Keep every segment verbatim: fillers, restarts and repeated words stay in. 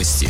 Новости.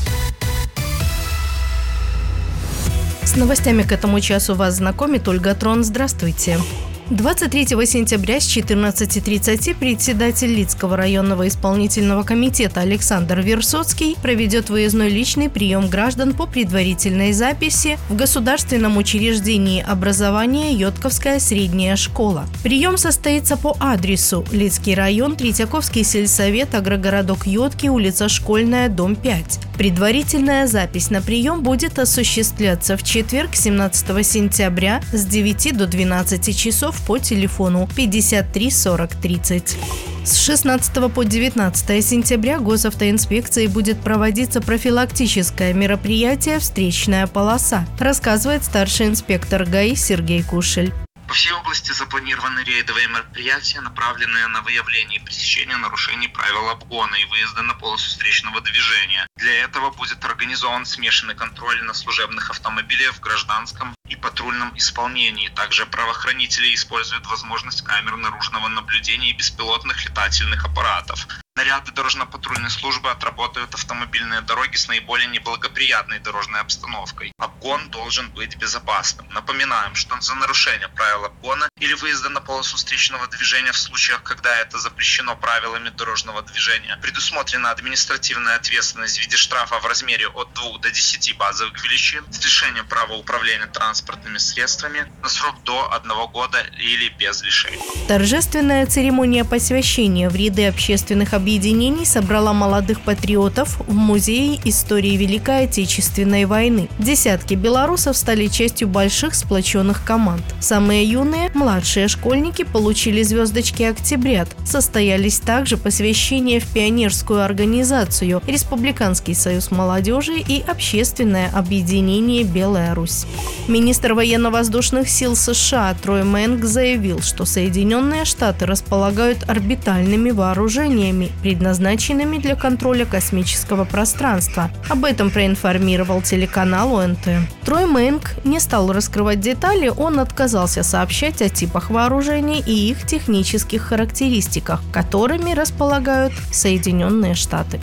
С новостями к этому часу вас знакомит Ольга Трон. Здравствуйте. двадцать третьего сентября с четырнадцати тридцати председатель Лидского районного исполнительного комитета Александр Версоцкий проведет выездной личный прием граждан по предварительной записи в государственном учреждении образования Йодковская средняя школа. Прием состоится по адресу: Лидский район, Третьяковский сельсовет, агрогородок Йодки, улица Школьная, дом пять. Предварительная запись на прием будет осуществляться в четверг, семнадцатого сентября, с девяти до двенадцати часов по телефону пятьдесят три сорок тридцать. С шестнадцатого по девятнадцатое сентября госавтоинспекцией будет проводиться профилактическое мероприятие «Встречная полоса», рассказывает старший инспектор ГАИ Сергей Кушель. По всей области запланированы рейдовые мероприятия, направленные на выявление и пресечение нарушений правил обгона и выезда на полосу встречного движения. Для этого будет организован смешанный контроль на служебных автомобилях в гражданском и патрульном исполнении. Также правоохранители используют возможность камер наружного наблюдения и беспилотных летательных аппаратов. Наряды дорожно-патрульной службы отработают автомобильные дороги с наиболее неблагоприятной дорожной обстановкой. Обгон должен быть безопасным. Напоминаем, что за нарушение правил обгона или выезда на полосу встречного движения в случаях, когда это запрещено правилами дорожного движения, предусмотрена административная ответственность в виде штрафа в размере от двух до десяти базовых величин с лишением права управления транспортными средствами на срок до одного года или без лишения. Торжественная церемония посвящения в ряды общественных объединений объединений собрала молодых патриотов в Музее истории Великой Отечественной войны. Десятки белорусов стали частью больших сплоченных команд. Самые юные, младшие школьники, получили звездочки «Октябрят». Состоялись также посвящения в пионерскую организацию Республиканский союз молодежи и общественное объединение «Белая Русь». Министр военно-воздушных сил США Трой Мэнк заявил, что Соединенные Штаты располагают орбитальными вооружениями, предназначенными для контроля космического пространства. Об этом проинформировал телеканал О Эн Тэ. Трой Мэнк не стал раскрывать детали, он отказался сообщать о типах вооружений и их технических характеристиках, которыми располагают Соединенные Штаты.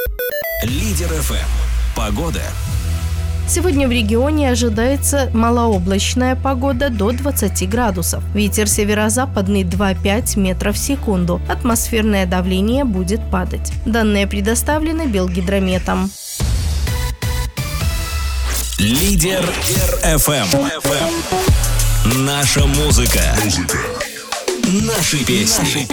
Лидер эф эм. Погода. Сегодня в регионе ожидается малооблачная погода до двадцати градусов. Ветер северо-западный два-пять метров в секунду. Атмосферное давление будет падать. Данные предоставлены Белгидрометом. Лидер эф эм. Наша музыка. Наши песни.